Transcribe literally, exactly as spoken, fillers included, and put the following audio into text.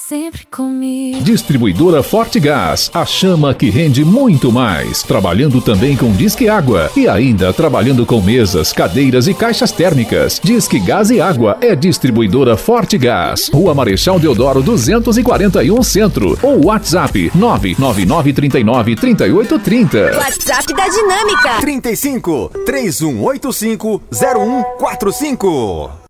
sempre comigo. Distribuidora Forte Gás, a chama que rende muito mais. Trabalhando também com Disque Água e ainda trabalhando com mesas, cadeiras e caixas térmicas. Disque Gás e Água é Distribuidora Forte Gás. Rua Marechal Deodoro duzentos e quarenta e um Centro ou WhatsApp nove nove nove, trinta e nove, trinta e oito, trinta. WhatsApp da Dinâmica trinta e cinco, três um oito cinco, zero um quatro cinco.